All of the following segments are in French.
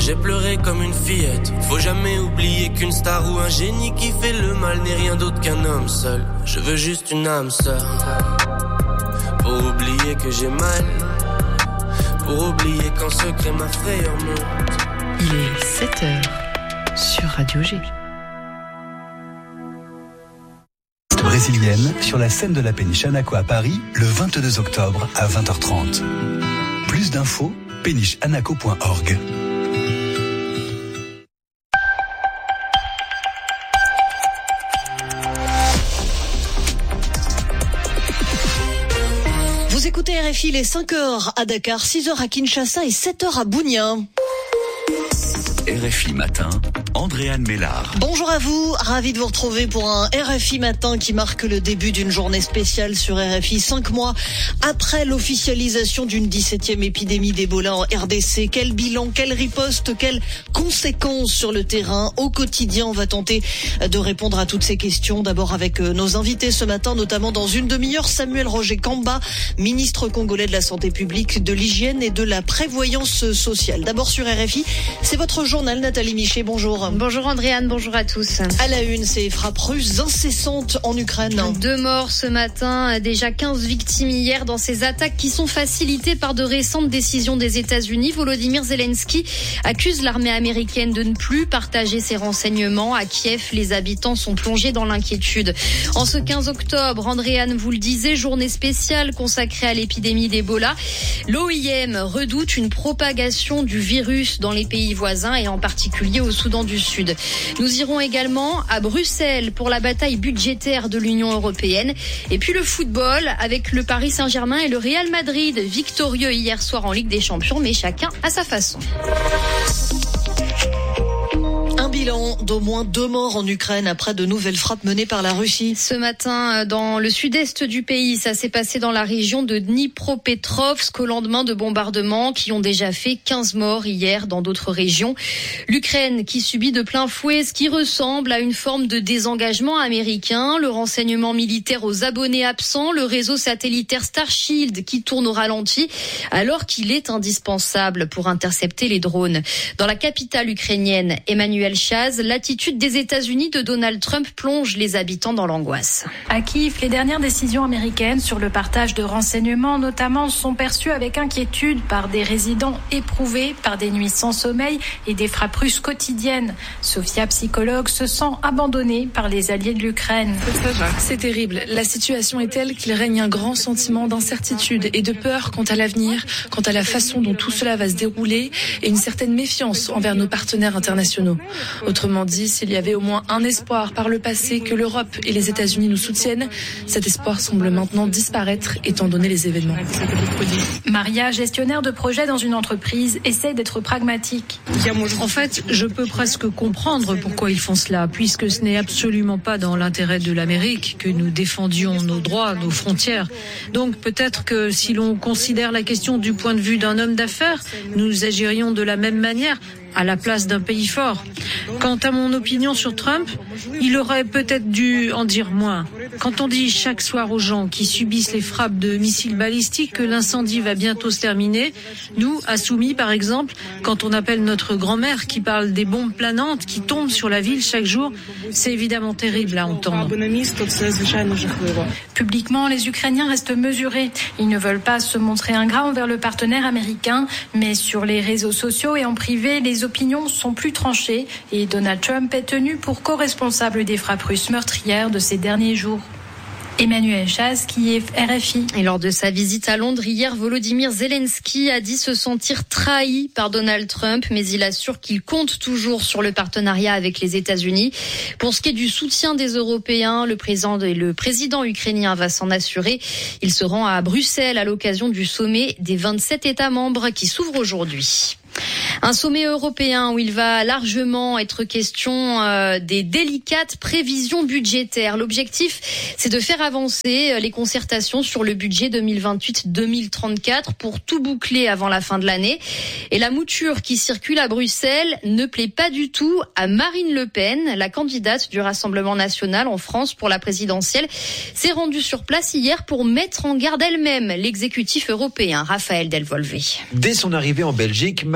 j'ai pleuré comme une fillette. Faut jamais oublier qu'une star ou un génie qui fait le mal n'est rien d'autre qu'un homme seul. Je veux juste une âme sœur pour oublier que j'ai mal, pour oublier qu'en secret ma frayeur monte. Il est 7h sur Radio G. Brésilienne sur la scène de la Péniche Anaco à Paris le 22 octobre à 20h30. Plus d'infos, pénicheanaco.org. Vous écoutez RFI, les 5h à Dakar, 6h à Kinshasa et 7h à Bunia. RFI Matin, Andréane Mélard. Bonjour à vous, ravi de vous retrouver pour un RFI Matin qui marque le début d'une journée spéciale sur RFI. 5 mois après l'officialisation d'une 17e épidémie d'Ebola en RDC. Quel bilan, quelle riposte, quelles conséquences sur le terrain au quotidien? On va tenter de répondre à toutes ces questions. D'abord avec nos invités ce matin, notamment dans une demi-heure, Samuel Roger Kamba, ministre congolais de la Santé publique, de l'Hygiène et de la Prévoyance sociale. D'abord sur RFI, c'est votre journal, Nathalie Miché, bonjour. Bonjour Andréane, bonjour à tous. À la une, ces frappes russes incessantes en Ukraine. 2 morts ce matin, déjà 15 victimes hier dans ces attaques qui sont facilitées par de récentes décisions des États-Unis. Volodymyr Zelensky accuse l'armée américaine de ne plus partager ses renseignements. À Kiev, les habitants sont plongés dans l'inquiétude. En ce 15 octobre, Andréane vous le disait, journée spéciale consacrée à l'épidémie d'Ebola. L'OIM redoute une propagation du virus dans les pays voisins et en particulier au Soudan du Sud. Nous irons également à Bruxelles pour la bataille budgétaire de l'Union européenne. Et puis le football avec le Paris Saint-Germain et le Real Madrid, victorieux hier soir en Ligue des Champions, mais chacun à sa façon. Un bilan d'au moins 2 morts en Ukraine après de nouvelles frappes menées par la Russie. Ce matin, dans le sud-est du pays, ça s'est passé dans la région de Dnipropetrovsk au lendemain de bombardements qui ont déjà fait 15 morts hier dans d'autres régions. L'Ukraine qui subit de plein fouet ce qui ressemble à une forme de désengagement américain, le renseignement militaire aux abonnés absents, le réseau satellitaire Starshield qui tourne au ralenti alors qu'il est indispensable pour intercepter les drones. Dans la capitale ukrainienne, Emmanuel Chaz, l'attitude des États-Unis de Donald Trump plonge les habitants dans l'angoisse. À Kiev, les dernières décisions américaines sur le partage de renseignements notamment sont perçues avec inquiétude par des résidents éprouvés par des nuits sans sommeil et des frappes russes quotidiennes. Sophia, psychologue, se sent abandonnée par les alliés de l'Ukraine. C'est terrible. La situation est telle qu'il règne un grand sentiment d'incertitude et de peur quant à l'avenir, quant à la façon dont tout cela va se dérouler et une certaine méfiance envers nos partenaires internationaux. Autrement dit, s'il y avait au moins un espoir par le passé que l'Europe et les États-Unis nous soutiennent, cet espoir semble maintenant disparaître étant donné les événements. Maria, gestionnaire de projet dans une entreprise, essaie d'être pragmatique. En fait, je peux presque comprendre pourquoi ils font cela, puisque ce n'est absolument pas dans l'intérêt de l'Amérique que nous défendions nos droits, nos frontières. Donc peut-être que si l'on considère la question du point de vue d'un homme d'affaires, nous agirions de la même manière, à la place d'un pays fort. Quant à mon opinion sur Trump, il aurait peut-être dû en dire moins. Quand on dit chaque soir aux gens qui subissent les frappes de missiles balistiques que l'incendie va bientôt se terminer, nous, à Soumy par exemple, quand on appelle notre grand-mère qui parle des bombes planantes qui tombent sur la ville chaque jour, c'est évidemment terrible à entendre. Publiquement, les Ukrainiens restent mesurés. Ils ne veulent pas se montrer ingrats envers le partenaire américain, mais sur les réseaux sociaux et en privé, les opinions sont plus tranchées et Donald Trump est tenu pour co-responsable des frappes russes meurtrières de ces derniers jours. Emmanuel Chaz, qui est RFI. Et lors de sa visite à Londres hier, Volodymyr Zelensky a dit se sentir trahi par Donald Trump, mais il assure qu'il compte toujours sur le partenariat avec les États-Unis. Pour ce qui est du soutien des Européens, le président ukrainien va s'en assurer. Il se rend à Bruxelles à l'occasion du sommet des 27 États membres qui s'ouvre aujourd'hui. Un sommet européen où il va largement être question des délicates prévisions budgétaires. L'objectif, c'est de faire avancer les concertations sur le budget 2028-2034 pour tout boucler avant la fin de l'année. Et la mouture qui circule à Bruxelles ne plaît pas du tout à Marine Le Pen, la candidate du Rassemblement national en France pour la présidentielle, s'est rendue sur place hier pour mettre en garde elle-même l'exécutif européen. Raphaël Delvolvé. Dès son arrivée en Belgique,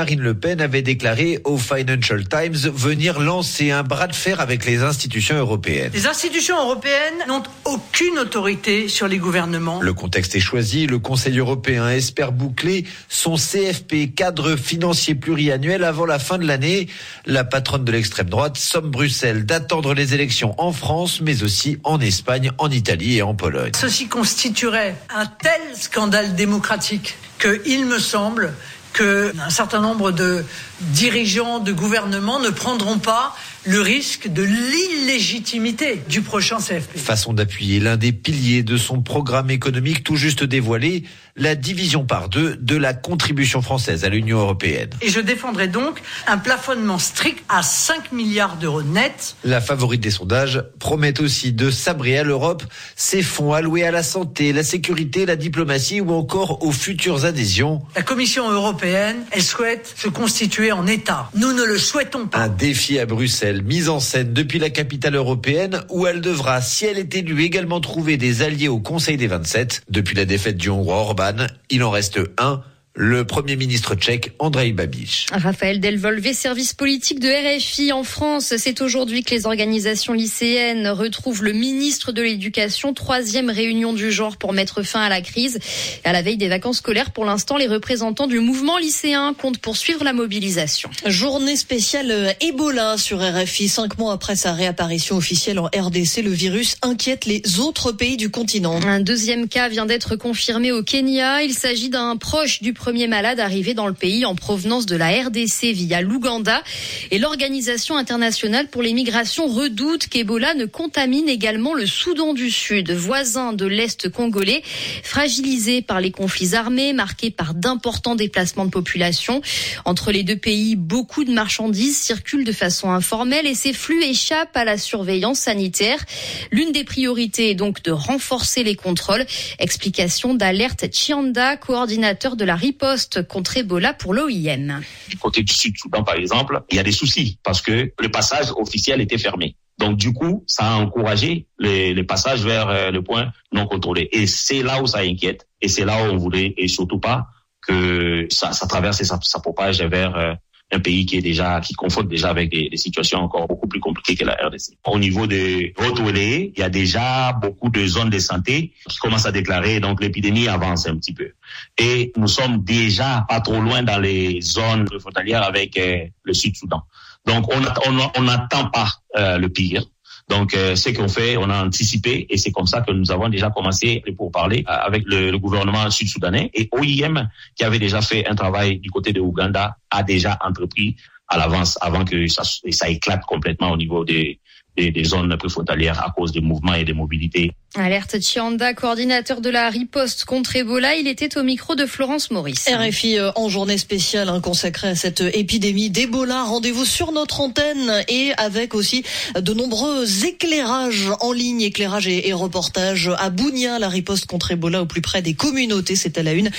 Marine Le Pen avait déclaré au Financial Times venir lancer un bras de fer avec les institutions européennes. Les institutions européennes n'ont aucune autorité sur les gouvernements. Le contexte est choisi. Le Conseil européen espère boucler son CFP, cadre financier pluriannuel, avant la fin de l'année. La patronne de l'extrême droite somme Bruxelles d'attendre les élections en France, mais aussi en Espagne, en Italie et en Pologne. Ceci constituerait un tel scandale démocratique qu'il me semble qu'un certain nombre de dirigeants de gouvernement ne prendront pas le risque de l'illégitimité du prochain CFP. Façon d'appuyer l'un des piliers de son programme économique tout juste dévoilé, la division par deux de la contribution française à l'Union européenne. Et je défendrai donc un plafonnement strict à 5 milliards d'euros nets. La favorite des sondages promet aussi de sabrer à l'Europe ses fonds alloués à la santé, la sécurité, la diplomatie ou encore aux futures adhésions. La Commission européenne, elle souhaite se constituer en État. Nous ne le souhaitons pas. Un défi à Bruxelles, mise en scène depuis la capitale européenne, où elle devra, si elle est élue, également trouver des alliés au Conseil des 27. Depuis la défaite du Hongrois Orban, il en reste un, le Premier ministre tchèque Andrej Babiš. Raphaël Delvolvé, service politique de RFI en France. C'est aujourd'hui que les organisations lycéennes retrouvent le ministre de l'Éducation. 3e réunion du genre pour mettre fin à la crise. À la veille des vacances scolaires, pour l'instant, les représentants du mouvement lycéen comptent poursuivre la mobilisation. Journée spéciale Ebola sur RFI. 5 mois après sa réapparition officielle en RDC, le virus inquiète les autres pays du continent. Un deuxième cas vient d'être confirmé au Kenya. Il s'agit d'un proche du premier malade arrivé dans le pays en provenance de la RDC via l'Ouganda. Et l'Organisation internationale pour les migrations redoute qu'Ebola ne contamine également le Soudan du Sud, voisin de l'Est congolais, fragilisé par les conflits armés, marqué par d'importants déplacements de population. Entre les deux pays, beaucoup de marchandises circulent de façon informelle et ces flux échappent à la surveillance sanitaire. L'une des priorités est donc de renforcer les contrôles. Explication d'Alerte Chianda, coordinateur de la riposte contre Ebola pour l'OIM. Du côté du Sud-Soudan, par exemple, il y a des soucis parce que le passage officiel était fermé. Donc, du coup, ça a encouragé les passages vers le point non contrôlé. Et c'est là où ça inquiète. Et c'est là où on voulait, et surtout pas, que ça traverse et ça propage vers un pays qui confronte déjà avec des situations encore beaucoup plus compliquées que la RDC. Au niveau des routes relayées, il y a déjà beaucoup de zones de santé qui commencent à déclarer, donc l'épidémie avance un petit peu. Et nous sommes déjà pas trop loin dans les zones frontalières avec le Sud-Soudan. Donc on n'attend pas le pire. Donc, ce qu'on fait, on a anticipé et c'est comme ça que nous avons déjà commencé les pourparlers avec le gouvernement sud-soudanais et OIM qui avait déjà fait un travail du côté de Ouganda a déjà entrepris à l'avance avant que ça éclate complètement au niveau des zones préfrontalières à cause des mouvements et des mobilités. Alerte Chianda, coordinateur de la riposte contre Ebola, il était au micro de Florence Maurice. RFI en journée spéciale consacrée à cette épidémie d'Ebola. Rendez-vous sur notre antenne et avec aussi de nombreux éclairages en ligne, éclairages et reportages à Bunia, la riposte contre Ebola au plus près des communautés. C'est à la une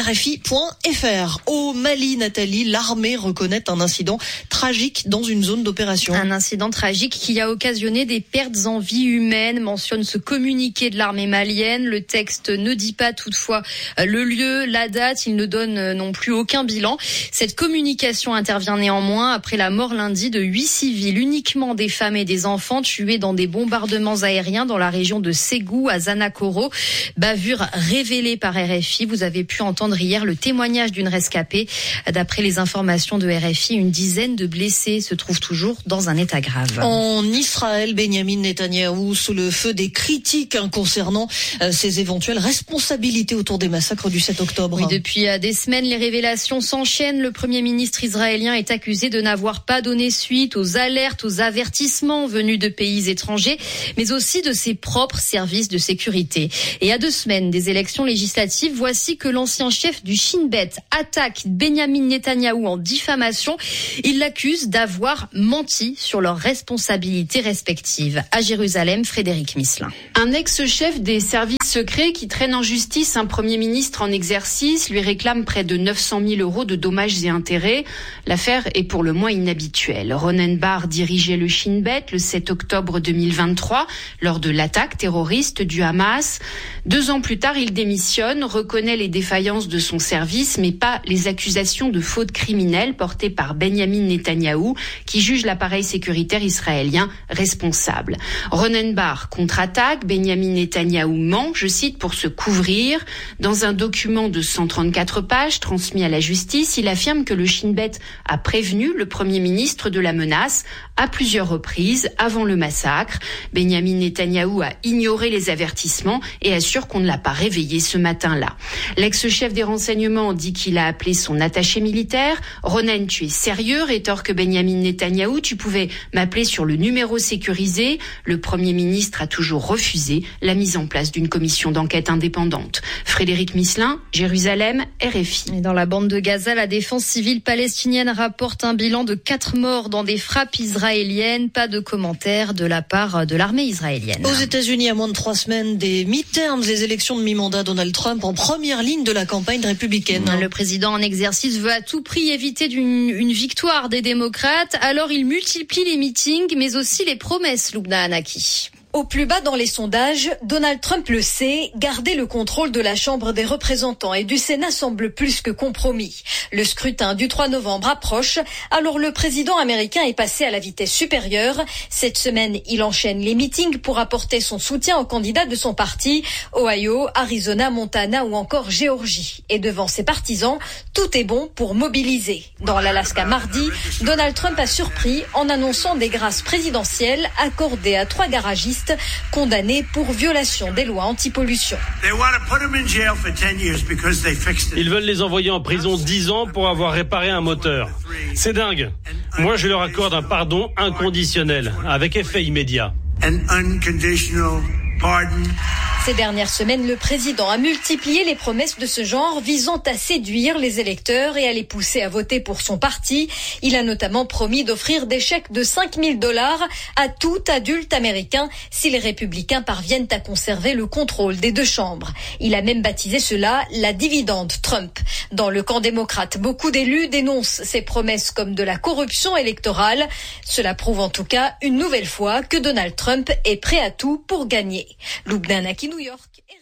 d'RFI.fr. Au Mali, Nathalie, l'armée reconnaît un incident tragique dans une zone d'opération. Un incident tragique qui a occasionné des pertes en vie humaine, mentionne ce communiqué de l'armée malienne. Le texte ne dit pas toutefois le lieu, la date, il ne donne non plus aucun bilan. Cette communication intervient néanmoins après la mort lundi de 8 civils, uniquement des femmes et des enfants tués dans des bombardements aériens dans la région de Ségou à Zanakoro. Bavure révélée par RFI. Vous avez pu entendre hier le témoignage d'une rescapée. D'après les informations de RFI, une dizaine de blessés se trouvent toujours dans un état grave. En Israël, Benyamin Netanyahou sous le feu des critiques concernant ses éventuelles responsabilités autour des massacres du 7 octobre. Oui, depuis des semaines, les révélations s'enchaînent. Le Premier ministre israélien est accusé de n'avoir pas donné suite aux alertes, aux avertissements venus de pays étrangers, mais aussi de ses propres services de sécurité. Et à 2 semaines des élections législatives, voici que l'ancien chef du Shin Bet attaque Benyamin Netanyahou en diffamation. Il l'accuse d'avoir menti sur leurs responsabilités respectives. À Jérusalem, Frédéric Misselin. Un ex-chef des services secrets qui traîne en justice un Premier ministre en exercice lui réclame près de 900 000 € de dommages et intérêts. L'affaire est pour le moins inhabituelle. Ronen Bar dirigeait le Shin Bet le 7 octobre 2023 lors de l'attaque terroriste du Hamas. 2 ans plus tard, il démissionne, reconnaît les défaillances de son service, mais pas les accusations de faute criminelle portées par Benyamin Netanyahou, qui juge l'appareil sécuritaire israélien responsable. Ronen Bar contre-attaque, Benyamin Netanyahou ment, je cite, pour se couvrir. Dans un document de 134 pages transmis à la justice, il affirme que le Shin Bet a prévenu le Premier ministre de la menace à plusieurs reprises avant le massacre. Benyamin Netanyahou a ignoré les avertissements et assure qu'on ne l'a pas réveillé ce matin-là. L'ex-chef des renseignements dit qu'il a appelé son attaché militaire. Ronen, tu es sérieux, rétorque Benyamin Netanyahou, tu pouvais m'appeler sur le numéro sécurisé. Le Premier ministre a toujours refusé la mise en place d'une commission d'enquête indépendante. Frédéric Misselin, Jérusalem, RFI. Et dans la bande de Gaza, la défense civile palestinienne rapporte un bilan de 4 morts dans des frappes israéliennes. Pas de commentaires de la part de l'armée israélienne. Aux États-Unis, à moins de 3 semaines des midterms, les élections de mi-mandat, Donald Trump en première ligne de la campagne républicaine. Le président en exercice veut à tout prix éviter une victoire des démocrates. Alors il multiplie les meetings, mais aussi les promesses, Lubna Anaki. Au plus bas dans les sondages, Donald Trump le sait, garder le contrôle de la Chambre des représentants et du Sénat semble plus que compromis. Le scrutin du 3 novembre approche, alors le président américain est passé à la vitesse supérieure. Cette semaine, il enchaîne les meetings pour apporter son soutien aux candidats de son parti, Ohio, Arizona, Montana ou encore Géorgie. Et devant ses partisans, tout est bon pour mobiliser. Dans l'Alaska mardi, Donald Trump a surpris en annonçant des grâces présidentielles accordées à 3 garagistes condamnés pour violation des lois anti-pollution. Ils veulent les envoyer en prison 10 ans pour avoir réparé un moteur. C'est dingue. Moi, je leur accorde un pardon inconditionnel, avec effet immédiat. Ces dernières semaines, le président a multiplié les promesses de ce genre visant à séduire les électeurs et à les pousser à voter pour son parti. Il a notamment promis d'offrir des chèques de $5 000 à tout adulte américain si les républicains parviennent à conserver le contrôle des 2 chambres. Il a même baptisé cela la dividende Trump. Dans le camp démocrate, beaucoup d'élus dénoncent ces promesses comme de la corruption électorale. Cela prouve en tout cas une nouvelle fois que Donald Trump est prêt à tout pour gagner. Lubna Anaki, New York.